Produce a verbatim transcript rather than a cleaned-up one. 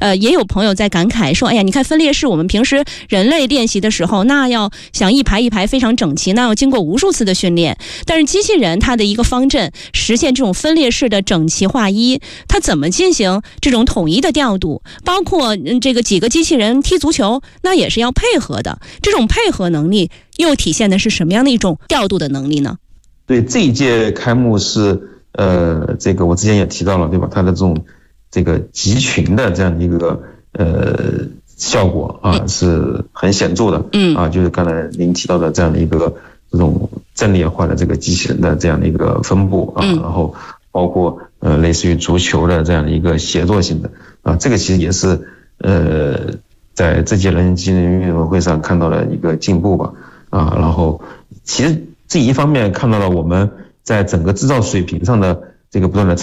呃，也有朋友在感慨说，哎呀，你看分列式，我们平时人类练习的时候，那要想一排一排非常整齐，那要经过无数次的训练。但是机器人它的一个方阵实现这种分列式的整齐划一，它怎么进行这种统一的调度？包括、嗯、这个几个机器人踢足球，那也是要配合的。这种配合能力又体现的是什么样的一种调度的能力呢？ 对，这一届开幕式，呃，这个我之前也提到了，对吧？它的这种这个集群的这样一个呃效果啊，嗯、是很显著的。嗯啊，就是刚才您提到的这样的一个这种阵列化的这个机器人的这样的一个分布啊，嗯、然后包括呃类似于足球的这样的一个协作性的啊，这个其实也是呃在这届人机器人运动会上看到了一个进步吧啊，然后其实这一方面看到了我们在整个制造水平上的这个不断的